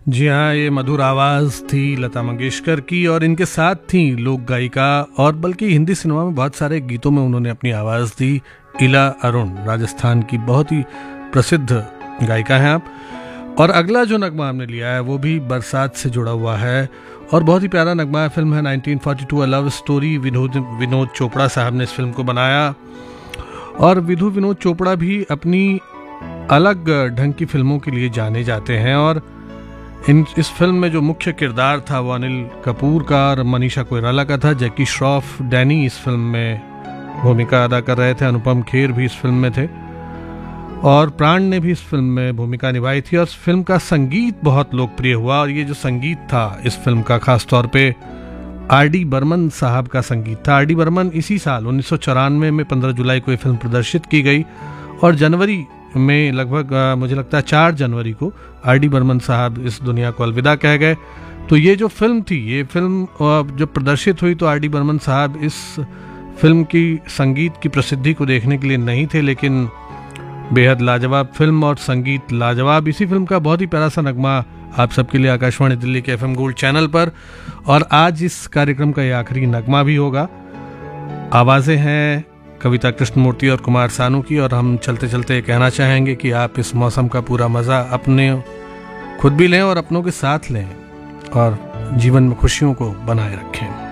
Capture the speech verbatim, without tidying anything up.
जी हाँ, ये मधुर आवाज़ थी लता मंगेशकर की और इनके साथ थी लोक गायिका और बल्कि हिंदी सिनेमा में बहुत सारे गीतों में उन्होंने अपनी आवाज़ दी इला अरुण। राजस्थान की बहुत ही प्रसिद्ध गायिका हैं आप। और अगला जो नगमा हमने लिया है वो भी बरसात से जुड़ा हुआ है और बहुत ही प्यारा नगमा है। फिल्म है nineteen forty to a love story. Vinod Vinod Chopra साहब ने इस फिल्म को बनाया और विधु विनोद चोपड़ा भी अपनी अलग ढंग की फिल्मों के लिए जाने जाते हैं और इन इस फिल्म में जो मुख्य किरदार था वो अनिल कपूर का और मनीषा कोइराला का था। जैकी श्रॉफ डैनी इस फिल्म में भूमिका अदा कर रहे थे। अनुपम खेर भी इस फिल्म में थे और प्राण ने भी इस फिल्म में भूमिका निभाई थी। और इस फिल्म का संगीत बहुत लोकप्रिय हुआ और ये जो संगीत था इस फिल्म का खास तौर पे आर डी बर्मन साहब का संगीत था। आर डी बर्मन इसी साल उन्नीस सौ चौरानवे में पंद्रह जुलाई को ये फिल्म प्रदर्शित की गई और जनवरी में लगभग मुझे लगता है चार जनवरी को आर डी बर्मन साहब इस दुनिया को अलविदा कह गए। तो ये जो फिल्म थी, ये फिल्म जब प्रदर्शित हुई तो आर डी बर्मन साहब इस फिल्म की संगीत की प्रसिद्धि को देखने के लिए नहीं थे, लेकिन बेहद लाजवाब फिल्म और संगीत लाजवाब। इसी फिल्म का बहुत ही प्यारा सा नगमा आप सबके लिए आकाशवाणी दिल्ली के एफ एम गोल्ड चैनल पर। और आज इस कार्यक्रम का ये आखिरी नगमा भी होगा। आवाज़ें हैं कविता कृष्णमूर्ति और कुमार सानू की और हम चलते चलते कहना चाहेंगे कि आप इस मौसम का पूरा मज़ा अपने खुद भी लें और अपनों के साथ लें और जीवन में खुशियों को बनाए रखें।